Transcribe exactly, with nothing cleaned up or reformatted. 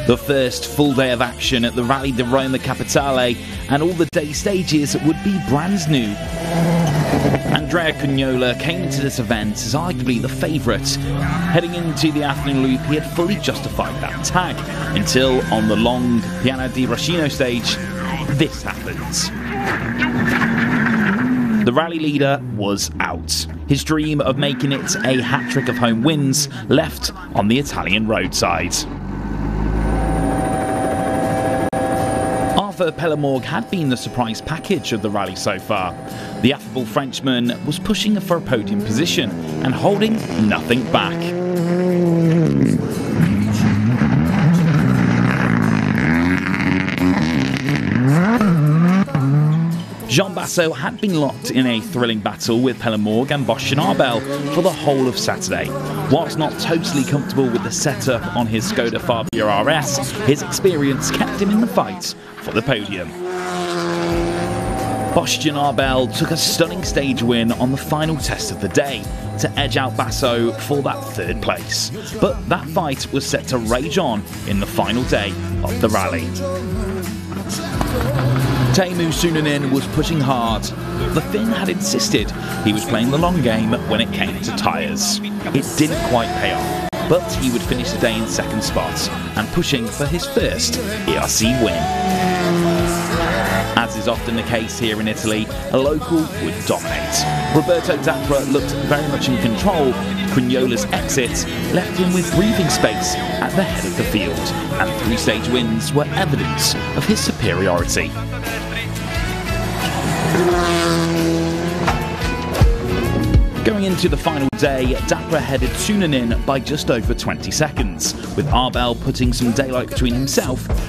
The first full day of action at the Rally di Roma Capitale, and all the day stages would be brand new. Andrea Cagnola came into this event as arguably the favourite. Heading into the afternoon loop, he had fully justified that tag, until on the long Piana di Racino stage, this happens. The rally leader was out. His dream of making it a hat-trick of home wins left on the Italian roadside. Arthur Pellemorgue had been the surprise package of the rally so far. The affable Frenchman was pushing for a podium position and holding nothing back. Jean Basso had been locked in a thrilling battle with Pellemorgue and Bausch Arbel for the whole of Saturday. Whilst not totally comfortable with the setup on his Skoda Fabia R S, his experience kept him in the fight for the podium. Bausch Arbel took a stunning stage win on the final test of the day to edge out Basso for that third place. But that fight was set to rage on in the final day of the rally. Teemu Sunanen was pushing hard. The Finn had insisted he was playing the long game when it came to tyres. It didn't quite pay off, but he would finish the day in second spot and pushing for his first E R C win. As is often the case here in Italy, a local would dominate. Roberto D'Acqua looked very much in control. Cagnola's exit left him with breathing space at the head of the field, and three stage wins were evidence of his superiority. Going into the final day, D'Acqua headed Sunanen by just over twenty seconds, with Arbel putting some daylight between himself